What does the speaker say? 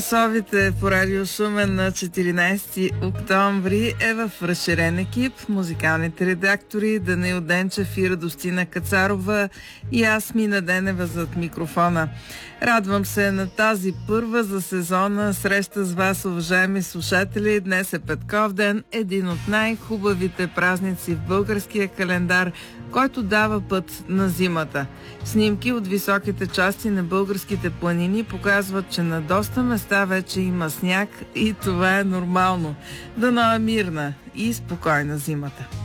Совите по Радио Шумен на 14 октомври е в разширен екип. Музикалните редактори Данаил Денчев и Радостина Кацарова и аз, Мина Денева, зад микрофона. Радвам се на тази първа за сезона среща с вас, уважаеми слушатели. Днес е Петков ден, един от най-хубавите празници в българския календар, който дава път на зимата. Снимки от високите части на българските планини показват, че на доста места вече има сняг и това е нормално. Дано е мирна и спокойна зимата.